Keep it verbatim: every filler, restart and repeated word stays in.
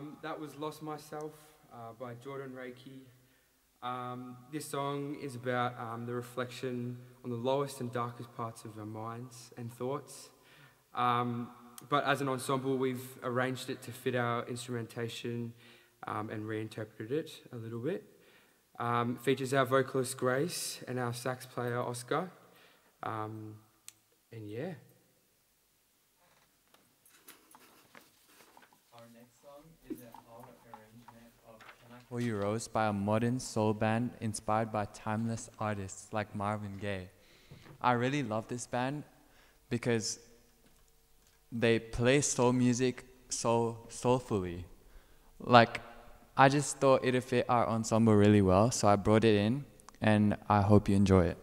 Um, that was Lost Myself uh, by Jordan Reiki. Um, this song is about um, the reflection on the lowest and darkest parts of our minds and thoughts. Um, but as an ensemble, we've arranged it to fit our instrumentation um, and reinterpreted it a little bit. Um, features our vocalist Grace and our sax player Oscar. Um, and yeah. Our next song is an all arrangement of Can I Call You Rose by a modern soul band inspired by timeless artists like Marvin Gaye. I really love this band because they play soul music so soulfully. Like, I just thought it'd fit our ensemble really well, so I brought it in, and I hope you enjoy it.